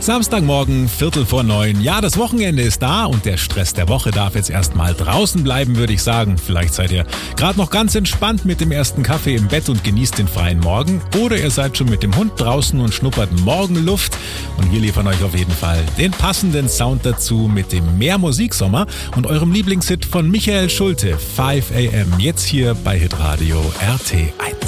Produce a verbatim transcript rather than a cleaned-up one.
Samstagmorgen, Viertel vor neun. Ja, das Wochenende ist da und der Stress der Woche darf jetzt erstmal draußen bleiben, würde ich sagen. Vielleicht seid ihr gerade noch ganz entspannt mit dem ersten Kaffee im Bett und genießt den freien Morgen. Oder ihr seid schon mit dem Hund draußen und schnuppert Morgenluft. Und wir liefern euch auf jeden Fall den passenden Sound dazu mit dem Mehr Musiksommer und eurem Lieblingshit von Michael Schulte, five a m. Jetzt hier bei Hitradio R T eins.